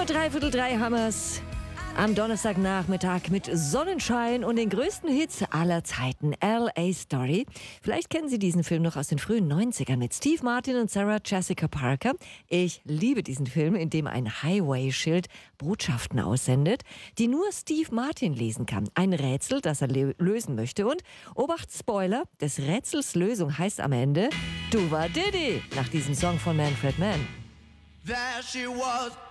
3:15 haben wir's. Am Donnerstagnachmittag mit Sonnenschein und den größten Hits aller Zeiten, L.A. Story. Vielleicht kennen Sie diesen Film noch aus den frühen 90ern mit Steve Martin und Sarah Jessica Parker. Ich liebe diesen Film, in dem ein Highway-Schild Botschaften aussendet, die nur Steve Martin lesen kann. Ein Rätsel, das er lösen möchte. Und, Obacht, Spoiler, des Rätsels Lösung heißt am Ende Duva Diddy, nach diesem Song von Manfred Mann. There she was.